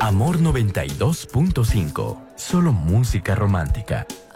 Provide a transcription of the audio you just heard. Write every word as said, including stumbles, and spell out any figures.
Amor noventa y dos punto cinco. Solo música romántica.